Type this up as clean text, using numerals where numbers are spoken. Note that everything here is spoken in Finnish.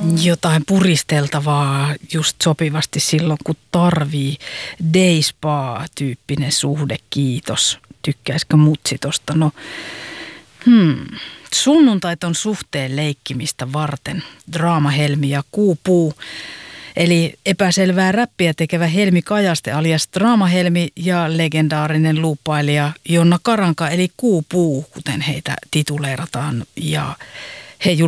Jotain puristeltavaa just sopivasti silloin, kun tarvii. Day spa-tyyppinen suhde, kiitos. Tykkäisikö mutsi tosta? No, Sunnuntait on suhteen leikkimistä varten. Draama Helmi ja Kuupuu. Eli epäselvää räppiä tekevä Helmi Kajaste alias Draama Helmi ja legendaarinen luuppailija Jonna Karanka eli Kuupuu, kuten heitä tituleerataan. Ja he